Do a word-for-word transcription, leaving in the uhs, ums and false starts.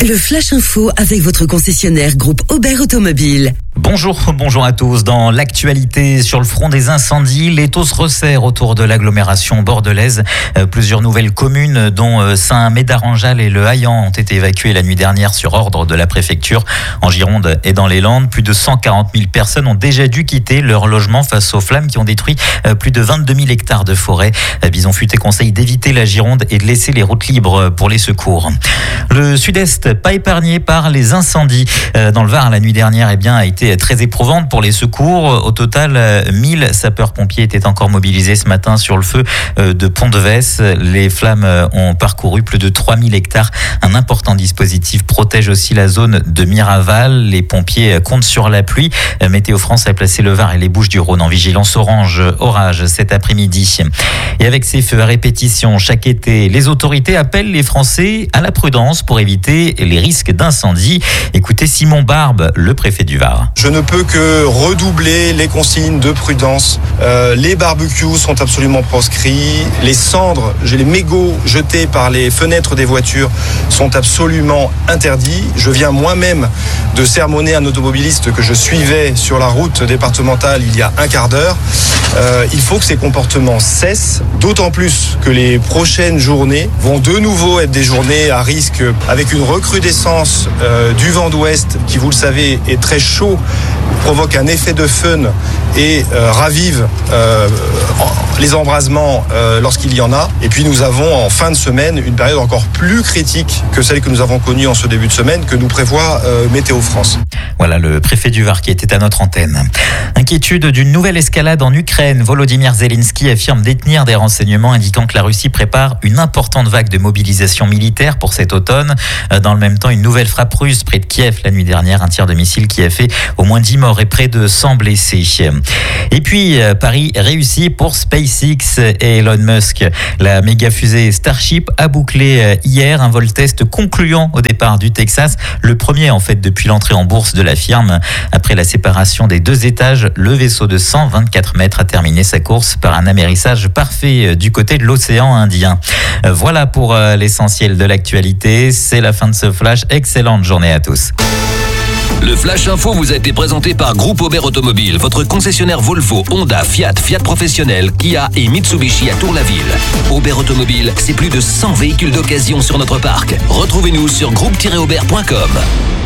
Le Flash Info avec votre concessionnaire groupe Aubert Automobile. Bonjour, bonjour à tous. Dans l'actualité sur le front des incendies, l'étau se resserre autour de l'agglomération bordelaise. Euh, plusieurs nouvelles communes, dont euh, Saint-Médard-en-Jalles et Le Haillan, ont été évacuées la nuit dernière sur ordre de la préfecture. En Gironde et dans les Landes, plus de cent quarante mille personnes ont déjà dû quitter leur logement face aux flammes qui ont détruit euh, plus de vingt-deux mille hectares de forêt. Euh, Bison Futé conseille d'éviter la Gironde et de laisser les routes libres pour les secours. Le Sud-Est, pas épargné par les incendies. Euh, dans le Var, la nuit dernière, eh bien, a été très éprouvante pour les secours. Au total, mille sapeurs-pompiers étaient encore mobilisés ce matin sur le feu de Pont-de-Vesse. Les flammes ont parcouru plus de trois mille hectares. Un important dispositif protège aussi la zone de Miraval. Les pompiers comptent sur la pluie. Météo France a placé le Var et les Bouches-du-Rhône en vigilance orange orage cet après-midi. Et avec ces feux à répétition chaque été, les autorités appellent les Français à la prudence pour éviter les risques d'incendie. Écoutez Simon Barbe, le préfet du Var. Je ne peux que redoubler les consignes de prudence. Euh, les barbecues sont absolument proscrits. Les cendres, les mégots jetés par les fenêtres des voitures sont absolument interdits. Je viens moi-même de sermonner un automobiliste que je suivais sur la route départementale il y a un quart d'heure. Euh, il faut que ces comportements cessent, d'autant plus que les prochaines journées vont de nouveau être des journées à risque avec une recrudescence euh, du vent d'ouest qui, vous le savez, est très chaud, provoque un effet de fun et euh, ravive euh, les embrasements euh, lorsqu'il y en a. Et puis nous avons en fin de semaine une période encore plus critique que celle que nous avons connue en ce début de semaine que nous prévoit euh, Météo France. Voilà le préfet du Var qui était à notre antenne. Inquiétude d'une nouvelle escalade en Ukraine. Volodymyr Zelensky affirme détenir des renseignements indiquant que la Russie prépare une importante vague de mobilisation militaire pour cet automne. Dans le même temps, une nouvelle frappe russe près de Kiev la nuit dernière, un tir de missile qui a fait au moins dix morts et près de cent blessés. Et puis, Paris réussi pour SpaceX et Elon Musk. La méga fusée Starship a bouclé hier un vol test concluant au départ du Texas, le premier en fait depuis l'entrée en bourse de la firme. Après la séparation des deux étages, le vaisseau de cent vingt-quatre mètres a terminé sa course par un amérissage parfait du côté de l'océan Indien. Voilà pour l'essentiel de l'actualité. C'est la fin de ce flash. Excellente journée à tous. Le Flash Info vous a été présenté par Groupe Aubert Automobile, votre concessionnaire Volvo, Honda, Fiat, Fiat Professionnel, Kia et Mitsubishi à Tour-la-Ville. Aubert Automobile, c'est plus de cent véhicules d'occasion sur notre parc. Retrouvez-nous sur groupe tiret aubert point com.